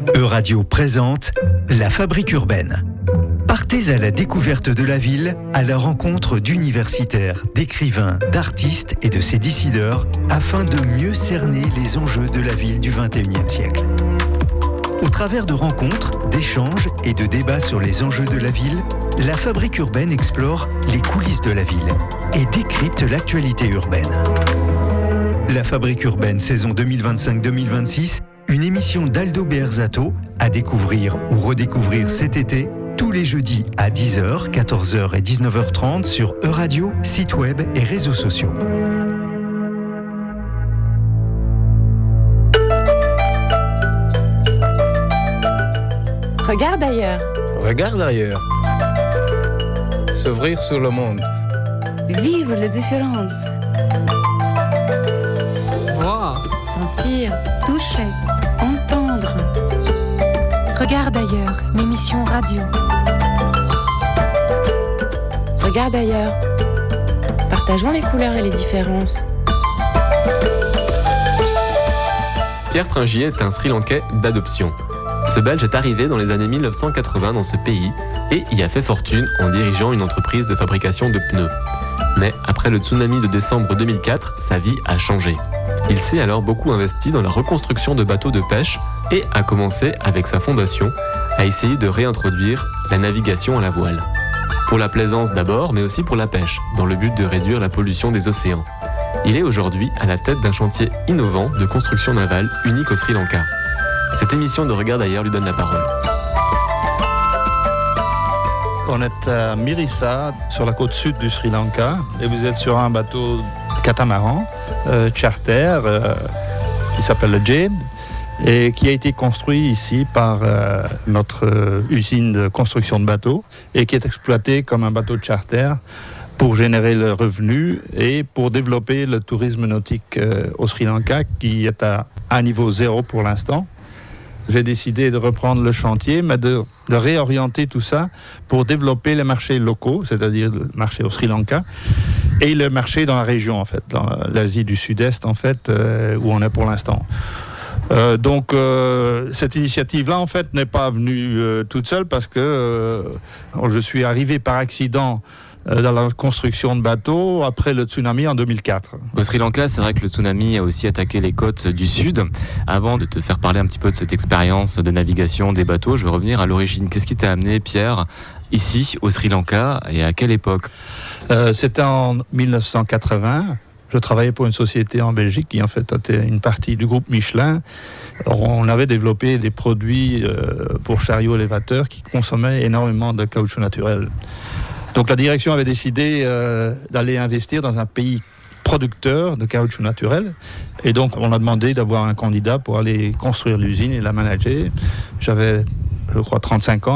Euradio présente La Fabrique urbaine. Partez à la découverte de la ville, à la rencontre d'universitaires, d'écrivains, d'artistes et de ses décideurs afin de mieux cerner les enjeux de la ville du XXIe siècle. Au travers de rencontres, d'échanges et de débats sur les enjeux de la ville, La Fabrique urbaine explore les coulisses de la ville et décrypte l'actualité urbaine. La Fabrique urbaine saison 2025-2026, une émission d'Aldo Beerzato à découvrir ou redécouvrir cet été, tous les jeudis à 10h, 14h et 19h30 sur Euradio, site web et réseaux sociaux. Regarde ailleurs. Regarde ailleurs. S'ouvrir sur le monde. Vivre les différences. Voir. Sentir. Toucher. Entendre. Regarde ailleurs, l'émission radio. Regarde ailleurs. Partageons les couleurs et les différences. Pierre Pringier est un Sri Lankais d'adoption. Ce Belge est arrivé dans les années 1980 dans ce pays et y a fait fortune en dirigeant une entreprise de fabrication de pneus. Mais après le tsunami de décembre 2004, sa vie a changé. Il s'est alors beaucoup investi dans la reconstruction de bateaux de pêche et a commencé, avec sa fondation, à essayer de réintroduire la navigation à la voile. Pour la plaisance d'abord, mais aussi pour la pêche, dans le but de réduire la pollution des océans. Il est aujourd'hui à la tête d'un chantier innovant de construction navale unique au Sri Lanka. Cette émission de Regarde ailleurs lui donne la parole. On est à Mirissa, sur la côte sud du Sri Lanka, et vous êtes sur un bateau catamaran charter qui s'appelle le Jade et qui a été construit ici par notre usine de construction de bateaux et qui est exploité comme un bateau de charter pour générer le revenu et pour développer le tourisme nautique au Sri Lanka qui est à un niveau zéro pour l'instant. J'ai décidé de reprendre le chantier, mais de réorienter tout ça pour développer les marchés locaux, c'est-à-dire le marché au Sri Lanka, et le marché dans la région, en fait, dans l'Asie du Sud-Est, en fait, où on est pour l'instant. Donc, cette initiative-là, en fait, n'est pas venue toute seule parce que je suis arrivé par accident dans la construction de bateaux après le tsunami en 2004. Au Sri Lanka, c'est vrai que le tsunami a aussi attaqué les côtes du sud. Avant de te faire parler un petit peu de cette expérience de navigation des bateaux, je vais revenir à l'origine. Qu'est-ce qui t'a amené, Pierre, ici au Sri Lanka et à quelle époque ? C'était en 1980. Je travaillais pour une société en Belgique qui en fait était une partie du groupe Michelin. Alors, on avait développé des produits pour chariots élévateurs qui consommaient énormément de caoutchouc naturel. Donc la direction avait décidé d'aller investir dans un pays producteur de caoutchouc naturel. Et donc on a demandé d'avoir un candidat pour aller construire l'usine et la manager. J'avais, je crois, 35 ans.